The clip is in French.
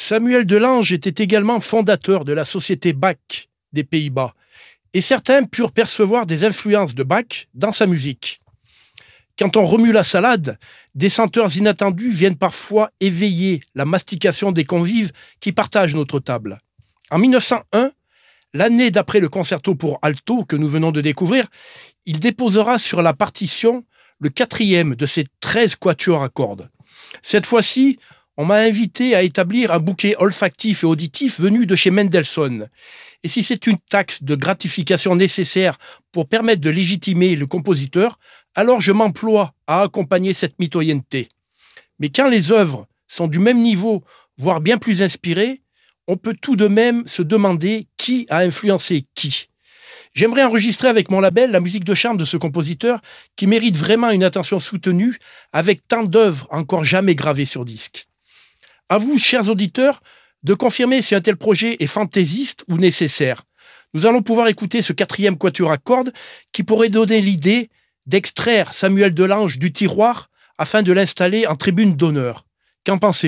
Samuel Delange était également fondateur de la société Bach des Pays-Bas, et certains purent percevoir des influences de Bach dans sa musique. Quand on remue la salade, des senteurs inattendues viennent parfois éveiller la mastication des convives qui partagent notre table. En 1901, l'année d'après le concerto pour alto que nous venons de découvrir, il déposera sur la partition le 4e de ses 13 quatuors à cordes. Cette fois-ci, on m'a invité à établir un bouquet olfactif et auditif venu de chez Mendelssohn. Et si c'est une taxe de gratification nécessaire pour permettre de légitimer le compositeur, alors je m'emploie à accompagner cette mitoyenneté. Mais quand les œuvres sont du même niveau, voire bien plus inspirées, on peut tout de même se demander qui a influencé qui. J'aimerais enregistrer avec mon label la musique de chambre de ce compositeur qui mérite vraiment une attention soutenue avec tant d'œuvres encore jamais gravées sur disque. À vous, chers auditeurs, de confirmer si un tel projet est fantaisiste ou nécessaire. Nous allons pouvoir écouter ce 4e quatuor à cordes qui pourrait donner l'idée d'extraire Samuel Delange du tiroir afin de l'installer en tribune d'honneur. Qu'en pensez-vous ?